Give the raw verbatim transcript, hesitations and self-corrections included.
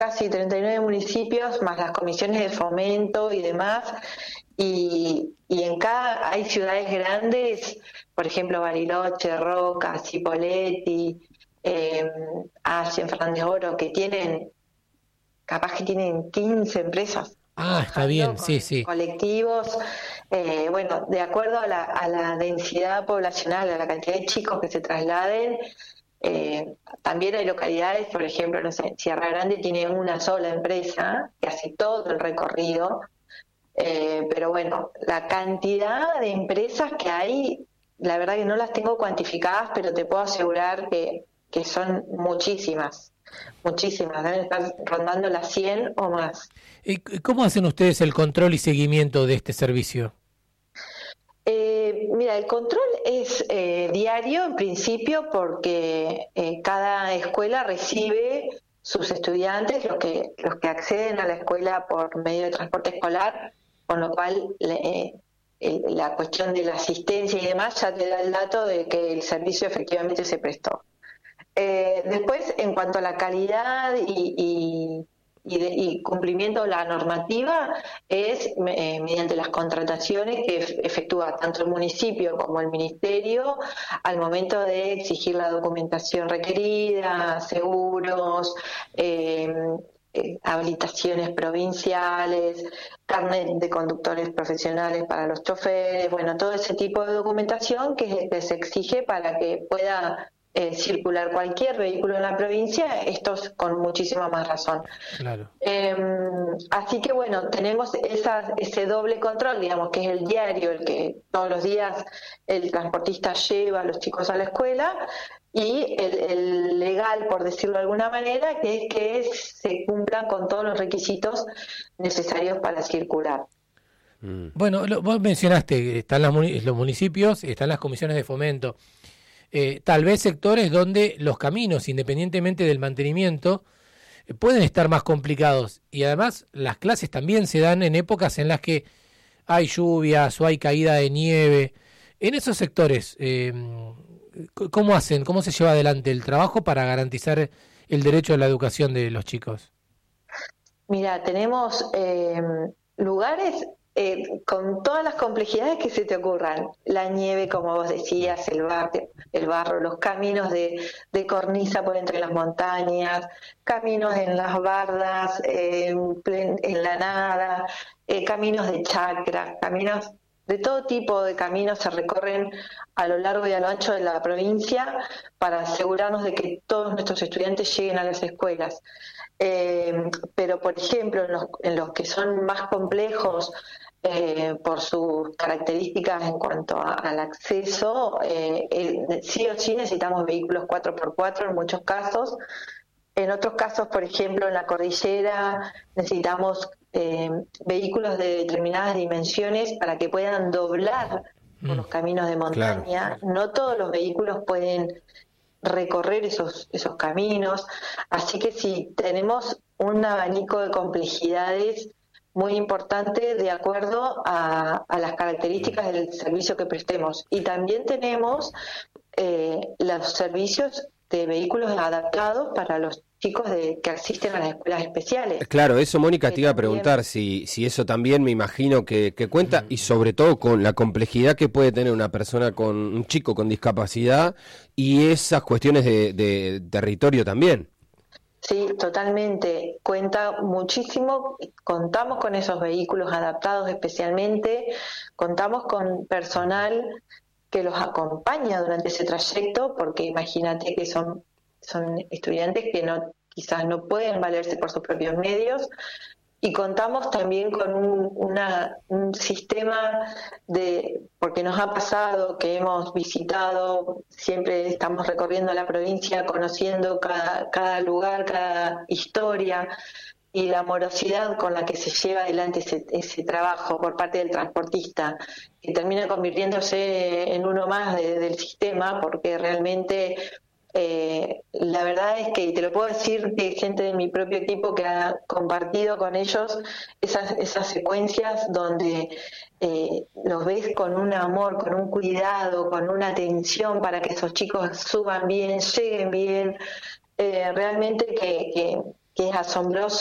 casi treinta y nueve municipios, más las comisiones de fomento y demás, y, y en cada, hay ciudades grandes, por ejemplo Bariloche, Roca, Cipolletti, eh, Allen, Fernández Oro, que tienen, capaz que tienen quince empresas. Ah, está bien, sí, sí. Colectivos, eh, bueno, de acuerdo a la, a la densidad poblacional, a la cantidad de chicos que se trasladen, eh, también hay localidades, por ejemplo, no sé, Sierra Grande tiene una sola empresa que hace todo el recorrido, eh, pero bueno, la cantidad de empresas que hay, la verdad que no las tengo cuantificadas, pero te puedo asegurar que, que son muchísimas. Muchísimas, deben estar rondando las cien o más. ¿Y cómo hacen ustedes el control y seguimiento de este servicio? Eh, mira, el control es eh, diario en principio porque eh, cada escuela recibe sus estudiantes, los que los que acceden a la escuela por medio de transporte escolar, con lo cual le, eh, la cuestión de la asistencia y demás ya te da el dato de que el servicio efectivamente se prestó. Eh, después, en cuanto a la calidad y, y, y, de, y cumplimiento de la normativa, es eh, mediante las contrataciones que efectúa tanto el municipio como el ministerio al momento de exigir la documentación requerida, seguros, eh, eh, habilitaciones provinciales, carnet de conductores profesionales para los choferes, bueno, todo ese tipo de documentación que, es el que se exige para que pueda Eh, circular cualquier vehículo en la provincia, esto es con muchísima más razón. Claro. Eh, así que bueno, tenemos esa, ese doble control, digamos, que es el diario, el que todos los días el transportista lleva a los chicos a la escuela, y el, el legal, por decirlo de alguna manera, que es que se cumplan con todos los requisitos necesarios para circular. Bueno, lo, vos mencionaste, están las, los municipios, están las comisiones de fomento. Eh, tal vez sectores donde los caminos, independientemente del mantenimiento, eh, pueden estar más complicados, y además las clases también se dan en épocas en las que hay lluvias o hay caída de nieve. En esos sectores, eh, ¿cómo hacen? ¿Cómo se lleva adelante el trabajo para garantizar el derecho a la educación de los chicos? Mira, tenemos eh, lugares Eh, con todas las complejidades que se te ocurran, la nieve, como vos decías, el barro, el barro, los caminos de, de cornisa por entre las montañas, caminos en las bardas, eh, en, en la nada, eh, caminos de chacra, caminos de todo tipo de caminos se recorren a lo largo y a lo ancho de la provincia para asegurarnos de que todos nuestros estudiantes lleguen a las escuelas. Eh, pero, por ejemplo, en los, en los que son más complejos, eh, por sus características en cuanto a, al acceso, eh, eh, sí o sí necesitamos vehículos cuatro por cuatro en muchos casos. En otros casos, por ejemplo, en la cordillera necesitamos eh, vehículos de determinadas dimensiones para que puedan doblar mm. por los caminos de montaña. Claro. No todos los vehículos pueden recorrer esos esos caminos, así que sí, tenemos un abanico de complejidades muy importante de acuerdo a, a las características del servicio que prestemos, y también tenemos eh, los servicios de vehículos adaptados para los chicos de, que asisten a las escuelas especiales. Claro, eso, Mónica, te iba a preguntar si, si eso también me imagino que, que cuenta, y sobre todo con la complejidad que puede tener una persona con un chico con discapacidad y esas cuestiones de, de territorio también. Sí, totalmente. Cuenta muchísimo. Contamos con esos vehículos adaptados especialmente, contamos con personal que los acompaña durante ese trayecto, porque imagínate que son son estudiantes que no quizás no pueden valerse por sus propios medios, y contamos también con un, una, un sistema de, porque nos ha pasado que hemos visitado, siempre estamos recorriendo la provincia, conociendo cada, cada lugar, cada historia, y la morosidad con la que se lleva adelante ese, ese trabajo por parte del transportista, que termina convirtiéndose en uno más de, del sistema, porque realmente Eh, la verdad es que, y te lo puedo decir, que gente de mi propio equipo que ha compartido con ellos esas, esas secuencias donde eh, los ves con un amor, con un cuidado, con una atención para que esos chicos suban bien, lleguen bien, eh, realmente que, que, que es asombroso.